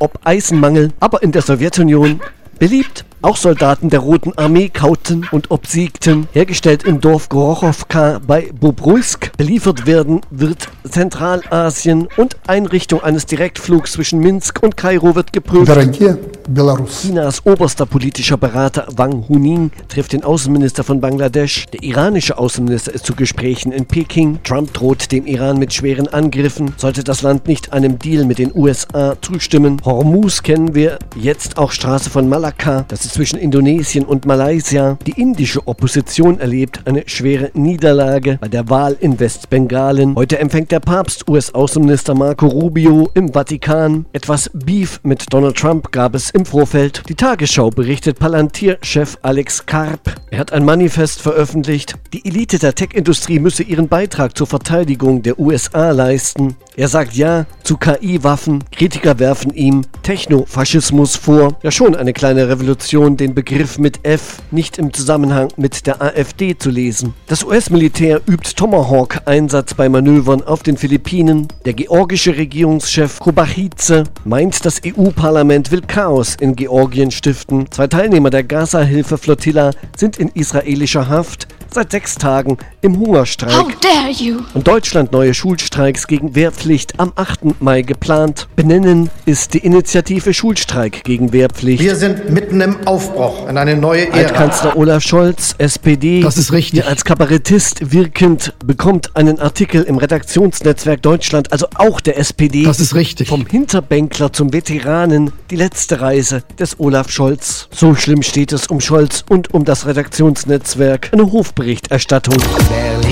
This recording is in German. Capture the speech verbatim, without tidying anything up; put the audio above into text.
ob Eisenmangel, aber in der Sowjetunion beliebt. Auch Soldaten der Roten Armee kauten und obsiegten. Hergestellt im Dorf Gorochowka bei Bobruisk. Beliefert werden wird Zentralasien und Einrichtung eines Direktflugs zwischen Minsk und Kairo wird geprüft. Chinas oberster politischer Berater Wang Huning trifft den Außenminister von Bangladesch. Der iranische Außenminister ist zu Gesprächen in Peking. Trump droht dem Iran mit schweren Angriffen, sollte das Land nicht einem Deal mit den U S A zustimmen. Hormuz kennen wir, jetzt auch Straße von Malakka. Das ist zwischen Indonesien und Malaysia. Die indische Opposition erlebt eine schwere Niederlage bei der Wahl in Westbengalen. Heute empfängt der Papst U S-Außenminister Marco Rubio im Vatikan. Etwas Beef mit Donald Trump gab es im Vorfeld. Die Tagesschau berichtet Palantir-Chef Alex Karp. Er hat ein Manifest veröffentlicht. Die Elite der Tech-Industrie müsse ihren Beitrag zur Verteidigung der U S A leisten. Er sagt Ja zu K I-Waffen. Kritiker werfen ihm Technofaschismus vor. Ja, schon eine kleine Revolution, den Begriff mit F nicht im Zusammenhang mit der AfD zu lesen. Das U S-Militär übt Tomahawk-Einsatz bei Manövern auf den Philippinen. Der georgische Regierungschef Kobachice meint, das E U-Parlament will Chaos in Georgien stiften. Zwei Teilnehmer der Gaza-Hilfe-Flottilla sind in israelischer Haft. Seit sechs Tagen im Hungerstreik. How dare you? Und Deutschland neue Schulstreiks gegen Wehrpflicht am achten Mai geplant. Benennen ist die Initiative Schulstreik gegen Wehrpflicht. Wir sind mitten im Aufbruch in eine neue Ära. Altkanzler Olaf Scholz, S P D, das ist richtig, der als Kabarettist wirkend, bekommt einen Artikel im Redaktionsnetzwerk Deutschland, also auch der S P D. Das ist richtig. Vom Hinterbänkler zum Veteranen, die letzte Reise des Olaf Scholz. So schlimm steht es um Scholz und um das Redaktionsnetzwerk. Eine Hofberichterstattung.